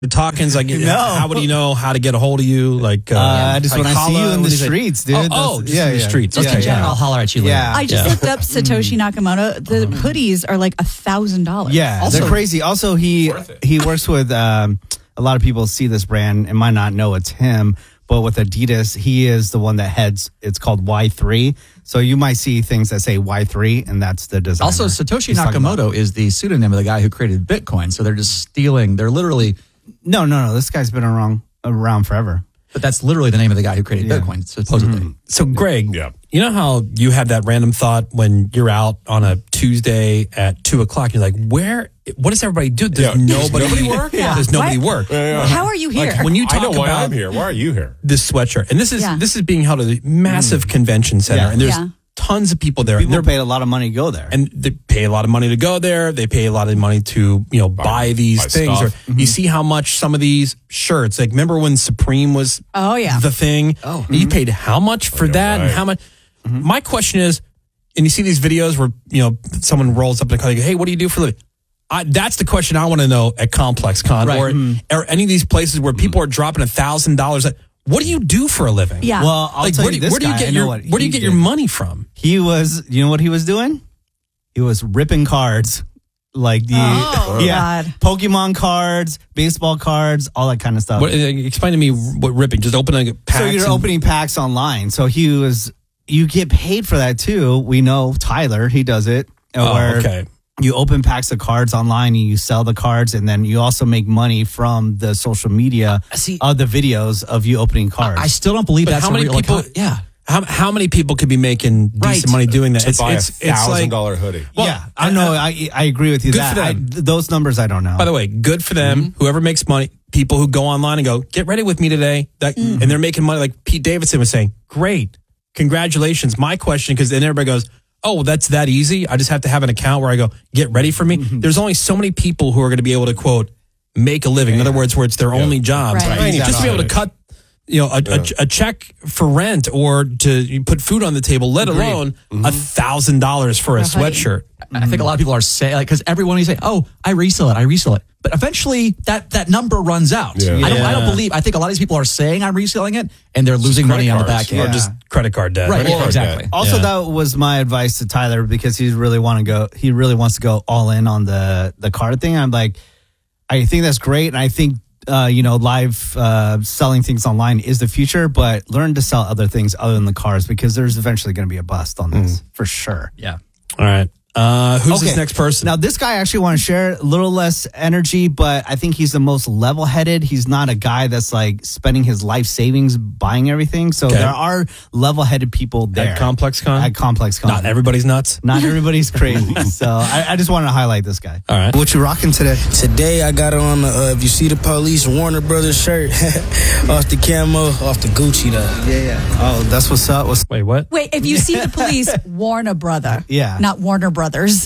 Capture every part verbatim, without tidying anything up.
The talking's like, No. how would he know how to get a hold of you? Like, uh, Uh, just like when I see you holla, in when the he's like- streets, dude. Oh, That's- oh, just yeah, in the yeah. streets. Just Okay, in yeah. general. I'll holler at you later. Yeah. I just Yeah. looked up Satoshi Nakamoto. The hoodies are like a thousand dollars. Yeah, Also- they're crazy. Also, he Worth it. he works with um, a lot of people see this brand and might not know it's him, but with Adidas, he is the one that heads. It's called Y three. So you might see things that say Y three, and that's the designer. Also, Satoshi he's talking about. Nakamoto is the pseudonym of the guy who created Bitcoin. So they're just stealing. They're literally, No, no, no. This guy's been around around forever. but that's literally the name of the guy who created Yeah. Bitcoin, supposedly. So, Greg, Yeah. you know how you have that random thought when you're out on a Tuesday at two o'clock? You're like, where? What does everybody do? Does Yeah. Does nobody, nobody work? Yeah. Does nobody What? work? How are you here? Like when you I talk know why about I'm here. Why are you here? this sweatshirt, and this is Yeah. this is being held at a massive convention center, Yeah. and there's Yeah. tons of people there. People and they're paid a lot of money to go there. and they pay a lot of money to go there. They pay a lot of money to, you know, buy, these buy things. stuff. Or you see how much some of these shirts, like remember when Supreme was Oh, yeah. the thing? Oh. You paid how much for yeah, that and right. how much? My question is, and you see these videos where, you know, someone rolls up and like, hey, what do you do for a living? I, that's the question I want to know at Complex Con Right. or, or any of these places where people are dropping a thousand dollars. What do you do for a living? Yeah. Well, I'll like, tell where you do, this where do you guy, get I know your what where do you he get your did. money from? He was, you know what he was doing? He was ripping cards. Like the, Oh, yeah, God. Pokemon cards, baseball cards, all that kind of stuff. What, uh, explain to me what ripping. Just opening a pack. So you're opening packs online. So he was, you get paid for that too. We know Tyler, he does it. Oh, where okay. You open packs of cards online and you sell the cards, and then you also make money from the social media See- of the videos of you opening cards. I still don't believe But that's how a many real people? account. Yeah. How, how many people could be making decent Right. money doing that? To buy a thousand like. dollar hoodie. Well, yeah, I know. I I agree with you. Good That for I, them. th- those numbers I don't know. By the way, good for them. Whoever makes money, people who go online and go, get ready with me today, that, and they're making money. Like Pete Davidson was saying, great, congratulations. My question, because then everybody goes, oh, well, that's that easy. I just have to have an account where I go, get ready for me. There's only so many people who are going to be able to quote make a living. In other words, where it's their only job. Right. Right. Just to be able to cut, you know, a, a, a check for rent or to put food on the table, let alone a thousand dollars for a For a hoodie. sweatshirt. I think a lot of people are saying, like, because everyone you say, oh, I resell it, I resell it. But eventually that, that number runs out. Yeah. I, don't, I don't Yeah. believe, I think a lot of these people are saying I'm reselling it and they're losing credit money on the cards. back end. Or Yeah. just credit card debt. Right, Credit yeah, card exactly. debt. Also, Yeah. that was my advice to Tyler because he really want to go. He really wants to go all in on the the card thing. I'm like, I think that's great, and I think uh, you know, live uh, selling things online is the future. But learn to sell other things other than the cars because there's eventually going to be a bust on this for sure. Yeah. All right. Uh, who's Okay. this next person? Now, this guy I actually want to share a little less energy, but I think he's the most level headed. He's not a guy that's like spending his life savings buying everything. So Okay. there are level headed people there At Complex Con? At Complex Con. Not everybody's nuts. Not everybody's crazy. So I, I just wanted to highlight this guy. All right. What you rocking today? Today I got on the, uh, if you see the police, Warner Brothers shirt. Off the camo, off the Gucci though. Yeah, yeah. Oh, that's what's up. What's Wait, what? Wait, if you see the police, Warner Brother. Yeah. Not Warner Brothers.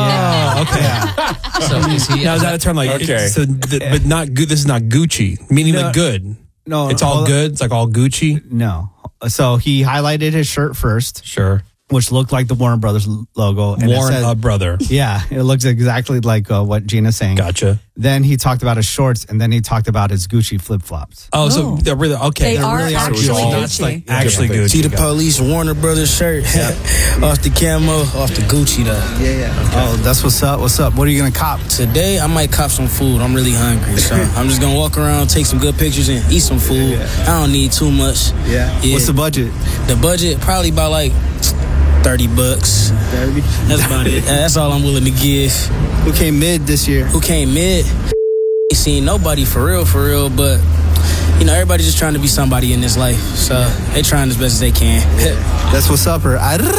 Oh, okay. So is he, Now is that a term like? Okay. So, th- but not good. This is not Gucci, meaning No. like good. no? It's all hold- good. It's like all Gucci. No. So he highlighted his shirt first, Sure. which looked like the Warner Brothers logo. And it Warren, said- a brother. yeah, it looks exactly like uh, what Gina's saying. Gotcha. Then he talked about his shorts, and then he talked about his Gucci flip flops. Oh, so Oh. they're really okay. They They're are really actually all- Gucci. It's like actually Gucci. See the police, Warner Brothers shirt. Off the camo, off the Gucci though. Yeah, yeah. Oh, that's what's up. What's up? What are you gonna cop? Today I might cop some food. I'm really hungry, so I'm just gonna walk around, take some good pictures, and eat some food. I don't need too much. Yeah. Yeah. What's the budget? The budget probably about like thirty bucks. That's about it. That's all I'm willing to give. Who came mid this year? Who came mid? Ain't seen nobody for real, for real, but you know, everybody's just trying to be somebody in this life. So they trying as best as they can. That's what's up, her. All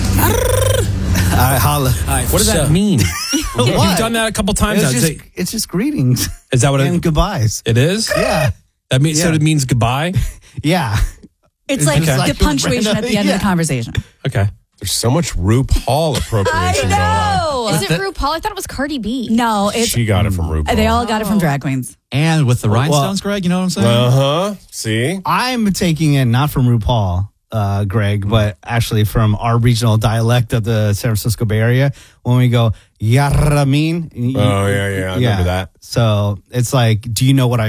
right, holla. All right, What does for that sure. mean? What? You've done that a couple times. It's now. just, Is it- it's just greetings is that what and it, goodbyes. it is? Yeah, That means so Yeah. it means goodbye. yeah. It's like just the like punctuation at the end yeah. of the conversation. Okay. There's so much RuPaul appropriation going on. Is it RuPaul? I thought it was Cardi B. No, it's She got it from RuPaul. they all got it from drag queens. and with the rhinestones, Greg, you know what I'm saying? Uh huh. See? I'm taking it not from RuPaul. uh, Greg, but actually from our regional dialect of the San Francisco Bay Area, when we go, Yarramin. Oh, yeah, yeah. I remember that. So it's like, do you know what I